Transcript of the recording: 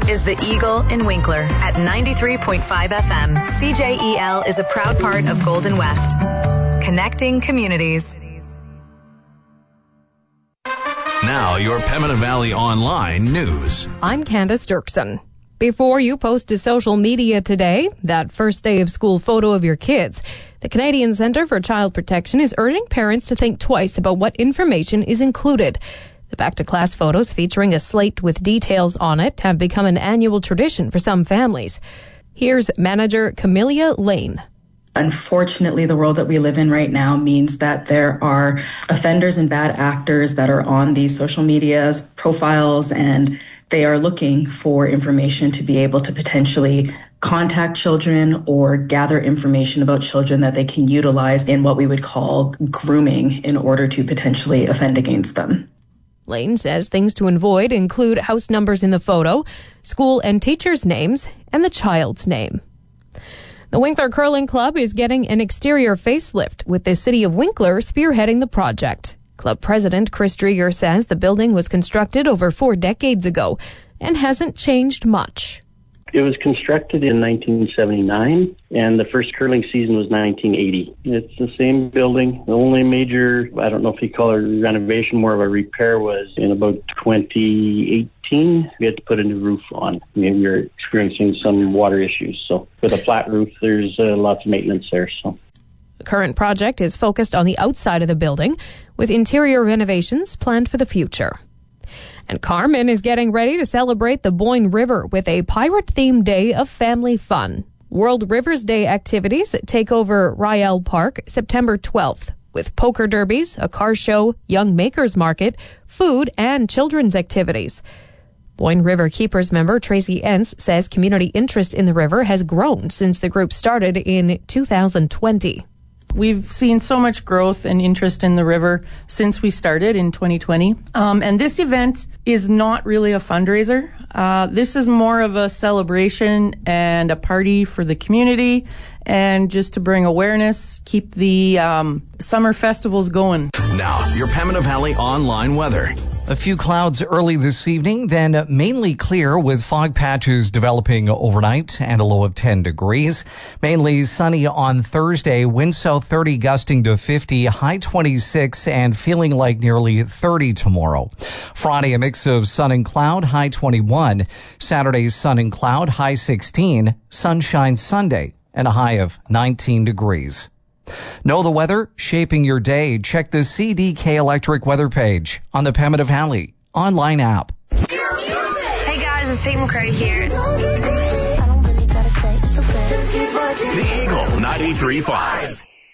is the Eagle in Winkler at 93.5 FM. CJEL is a proud part of Golden West. Connecting communities. Now, your Pembina Valley Online news. I'm Candace Dirksen. Before you post to social media today, that first day of school photo of your kids, the Canadian Centre for Child Protection is urging parents to think twice about what information is included. The back-to-class photos featuring a slate with details on it have become an annual tradition for some families. Here's manager Camelia Lane. Unfortunately, the world that we live in right now means that there are offenders and bad actors that are on these social media profiles, and they are looking for information to be able to potentially contact children or gather information about children that they can utilize in what we would call grooming in order to potentially offend against them. Lane says things to avoid include house numbers in the photo, school and teachers' names, and the child's name. The Winkler Curling Club is getting an exterior facelift, with the city of Winkler spearheading the project. Club president Chris Drieger says the building was constructed over 4 decades ago and hasn't changed much. It was constructed in 1979, and the first curling season was 1980. It's the same building. The only major, I don't know if you call it a renovation, more of a repair, was in about 2018. We had to put a new roof on. We were experiencing some water issues. So with a flat roof, there's lots of maintenance there. So the current project is focused on the outside of the building, with interior renovations planned for the future. And Carmen is getting ready to celebrate the Boyne River with a pirate-themed day of family fun. World Rivers Day activities take over Riel Park September 12th, with poker derbies, a car show, young makers market, food, and children's activities. Boyne River Keepers member Tracy Entz says community interest in the river has grown since the group started in 2020. We've seen so much growth and interest in the river since we started in 2020. And this event is not really a fundraiser. This is more of a celebration and a party for the community, and just to bring awareness, keep the summer festivals going. Now, your Pembina Valley Online weather. A few clouds early this evening, then mainly clear with fog patches developing overnight and a low of 10 degrees. Mainly sunny on Thursday, wind south 30 gusting to 50, high 26 and feeling like nearly 30 tomorrow. Friday, a mix of sun and cloud, high 21. Saturday, sun and cloud, high 16. Sunshine Sunday and a high of 19 degrees. Know the weather? Shaping your day. Check the CDK Electric weather page on the Pembina Valley online app. Hey guys, it's Tate McRae here. The Eagle 93.5.